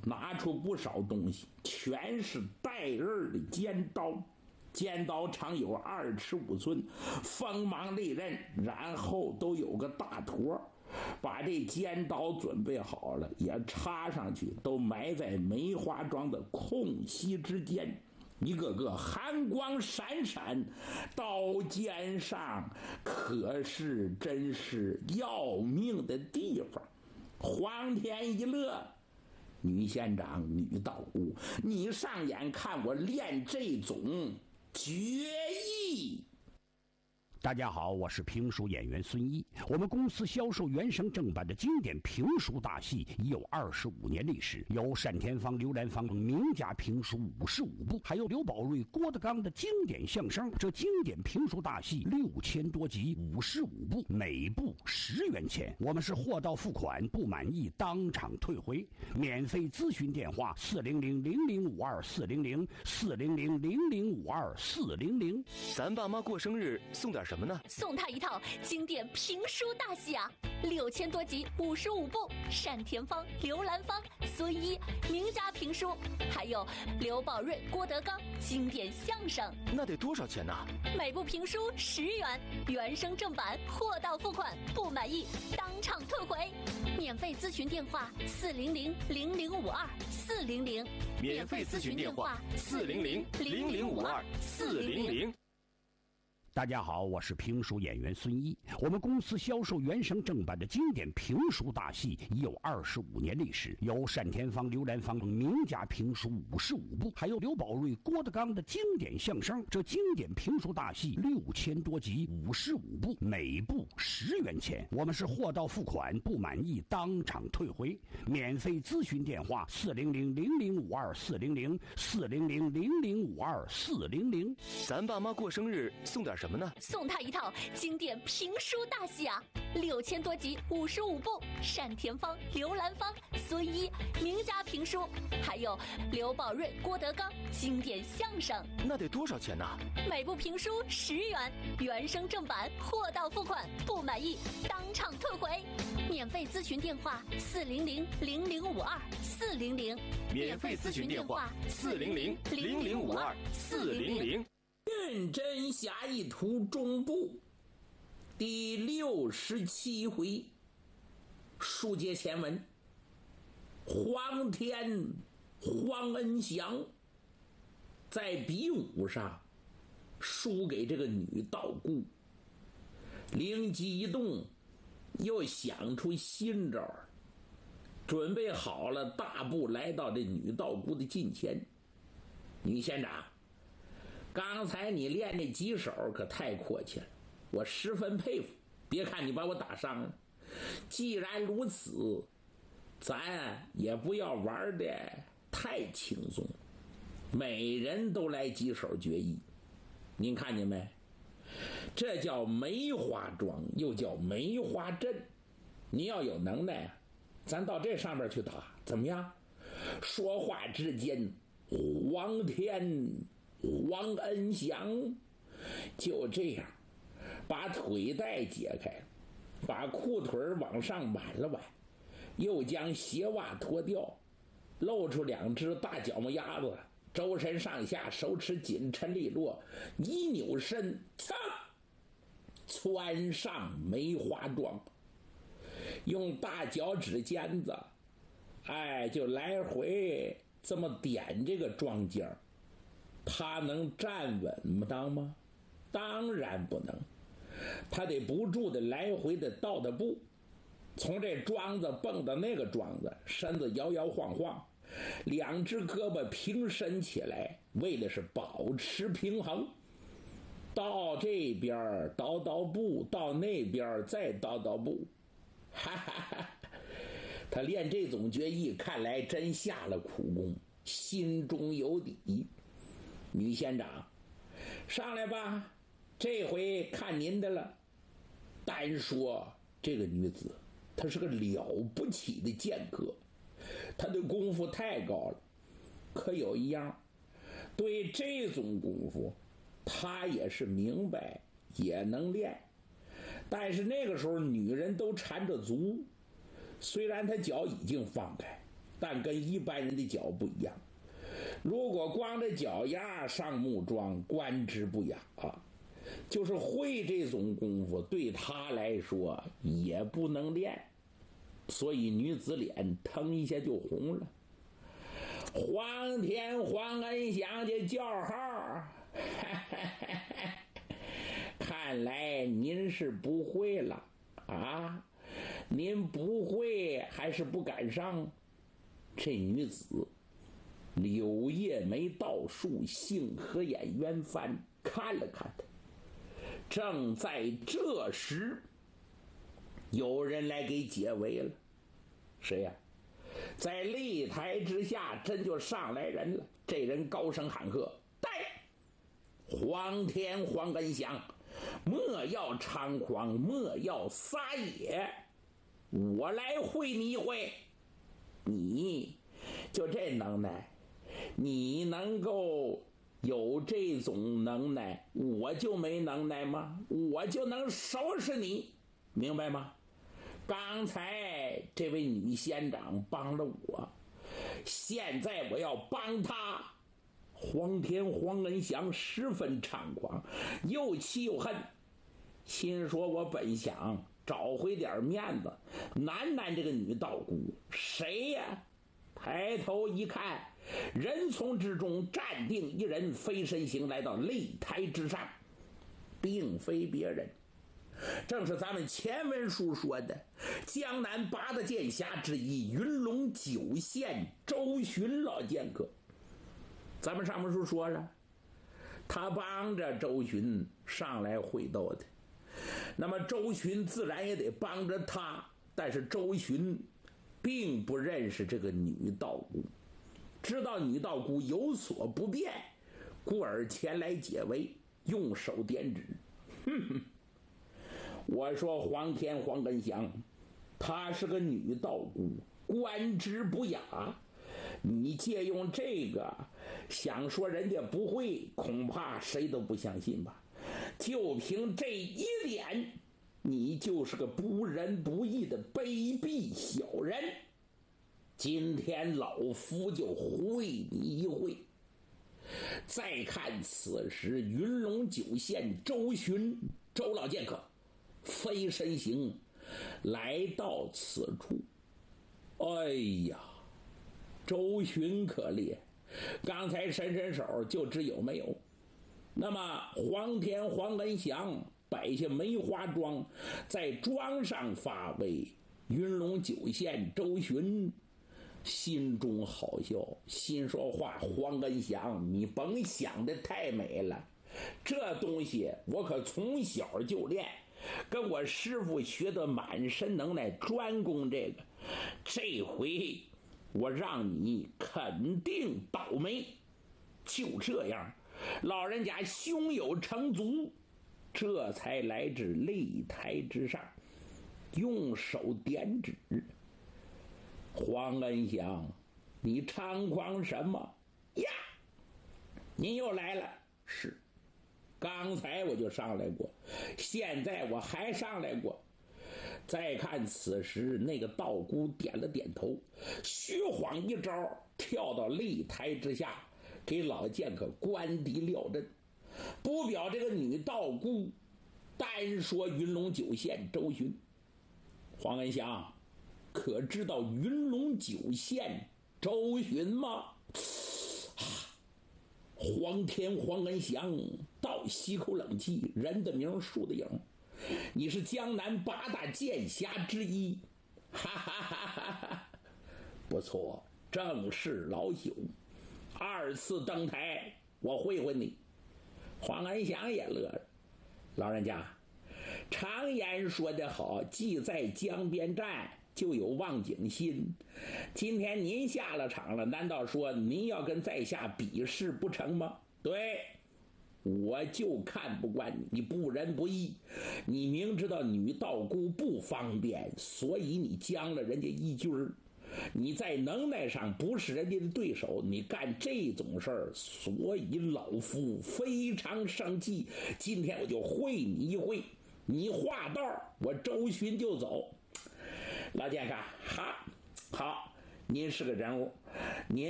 拿出不少东西，全是带刃的尖刀，尖刀长有2尺5寸，锋芒利刃，然后都有个大坨。把这尖刀准备好了，也插上去，都埋在梅花桩的空隙之间，一个个寒光闪闪，刀尖上可是真是要命的地方。黄天一乐，女县长、女道姑，你上眼看我练这种绝艺。 大家好，我是评书演员孙一。我们公司销售原声正版的经典评书大戏已有25年历史，有单田芳、刘兰芳名家评书55部，还有刘宝瑞、郭德纲的经典相声。这经典评书大戏6000多集，55部，每部10元钱。我们是货到付款，不满意当场退回。免费咨询电话400-0052-400，400-0052-400。 咱爸妈过生日送点什么呢？ 送他一套经典评书大戏啊，6000多集，55部，单田芳、刘兰芳、孙一名家评书，还有刘宝瑞、郭德纲经典相声。 那得多少钱呢？ 每部评书10元，原声正版，货到付款，不满意当场退回。免费咨询电话400-0052-400， 免费咨询电话400-0052-400。 大家好，我是评书演员孙一。我们公司销售原声正版的经典评书大戏已有25年历史，有单田芳、刘兰芳名家评书55部，还有刘宝瑞、郭德纲的经典相声。这经典评书大戏6000多集，55部，每部10元钱。我们是货到付款，不满意当场退回。免费咨询电话400-0052-400， 400-0052-400。 咱爸妈过生日送点什么呢？ 送他一套经典评书大戏啊，6000多集，55部，单田芳、刘兰芳、孙一名家评书，还有刘宝瑞、郭德纲经典相声。 那得多少钱呢？ 每部评书10元，原声正版，货到付款，不满意当场退回。免费咨询电话400-0052-400， 免费咨询电话400-0052-400。 认真侠义图中部第67回，书接前文。黄天黄恩祥在比武上输给这个女道姑，灵机一动，又想出新招，准备好了，大步来到这女道姑的近前。女县长，刚才你练那几手可太阔气了，我十分佩服。别看你把我打伤了，既然如此，咱也不要玩的太轻松，每人都来几手绝艺。您看见没？这叫梅花桩，又叫梅花阵。你要有能耐，咱到这上面去打，怎么样？说话之间，黄天黄恩祥就这样把腿带解开，把裤腿往上挽了挽，又将鞋袜脱掉，露出2只大脚毛丫子，周身上下手持紧抻利落，一扭身，噌，窜上梅花桩，用大脚趾尖子，就来回这么点这个桩尖儿。他能站稳吗？当然不能，他得不住的来回的倒的步，从这桩子蹦到那个桩子，身子摇摇晃晃，2只胳膊平伸起来，为的是保持平衡。到这边倒步，到那边再倒步，哈哈哈！他练这种绝艺，看来真下了苦功，心中有底。女县长，上来吧，这回看您的了。单说这个女子，她是个了不起的剑客，她的功夫太高了。可有一样，对这种功夫，她也是明白，也能练。但是那个时候，女人都缠着足，虽然她脚已经放开， 但跟一般人的脚不一样。如果光着脚丫上木桩，观之不雅啊。就是会这种功夫，对他来说也不能练，所以女子脸腾一下就红了。黄天黄恩祥这叫号，看来您是不会了啊！您不会还是不敢上？这女子柳叶眉倒竖，杏核眼圆翻，看了看他。正在这时，有人来给解围了。谁呀？在擂台之下，真就上来人了。这人高声喊喝：“带！黄天黄恩祥，莫要猖狂，莫要撒野，我来会你一回。你就这能耐，你能够有这种能耐，我就没能耐吗？我就能收拾你，明白吗？刚才这位女县长帮了我，现在我要帮她。”黄天黄恩祥十分猖狂，又气又恨，心说我本想找回点面子，难难这个女道姑。谁呀？抬头一看，人丛之中站定一人，飞身形来到擂台之上，并非别人，正是咱们前文书说的江南八大剑侠之一云龙9县周巡老剑客。咱们上文书说了，他帮着周巡上来会斗的，那么周巡自然也得帮着他，但是周巡并不认识这个女道姑，知道女道姑有所不便，故而前来解围，用手点指。我说黄天黄恩祥，她是个女道姑，观之不雅。你借用这个想说人家不会，恐怕谁都不相信吧。就凭这一点，你就是个不仁不义的卑鄙小人。今天老夫就会你一会。再看此时云龙9县周巡周老剑客飞身行来到此处。哎呀，周巡可烈，刚才伸手就知有没有。那么黄天黄恩祥摆下梅花桩，在桩上发威，云龙9县周巡心中好笑，心说话：黄恩祥，你甭想得太美了，这东西我可从小就练，跟我师傅学的满身能耐，专攻这个。这回我让你肯定倒霉。就这样，老人家胸有成竹，这才来至擂台之上，用手点指。黄恩祥，你猖狂什么呀？您又来了。是，刚才我就上来过，现在我还上来过。再看此时那个道姑点了点头，虚晃一招，跳到擂台之下，给老剑客关敌撂阵。不表这个女道姑，单说云龙9县周巡。黄恩祥，可知道云龙9县周巡吗？黄天黄恩祥倒吸口冷气，人的名树的影，你是江南8大剑侠之一，哈哈哈哈哈！不错，正是老朽，2次登台，我会会你。黄恩祥也乐了，老人家，常言说得好，既在江边站，就有望景心。今天您下了场了，难道说您要跟在下比试不成吗？对，我就看不惯你不仁不义，你明知道女道姑不方便，所以你将了人家一军儿。你在能耐上不是人家的对手，你干这种事儿，所以老夫非常生气。今天我就会你一会，你画道，我周巡就走。老剑客，好， 您是个人物，您